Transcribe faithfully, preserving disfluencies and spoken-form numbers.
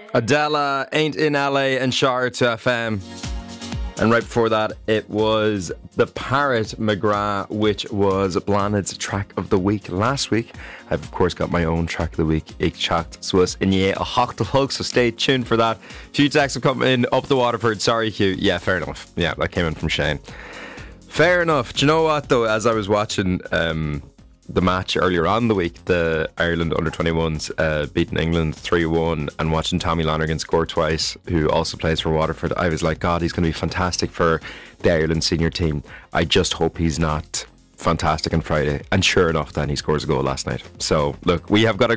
Adela, Ain't in L A and Shire to F M. And right before that, it was The Parrot McGrath, which was Blanid's track of the week last week. I've, of course, got my own track of the week. Ik chat Swiss in ye a hochtel hug, so stay tuned for that. Few texts have come in up the Waterford. Sorry, Hugh. Yeah, fair enough. Yeah, that came in from Shane. Fair enough. Do you know what, though? As I was watching um, the match earlier on in the week, the Ireland under twenty-ones uh, beating England three one, and watching Tommy Lonergan score twice, who also plays for Waterford, I was like, God, he's going to be fantastic for the Ireland senior team. I just hope he's not fantastic on Friday. And sure enough, then he scores a goal last night. So look, we have got a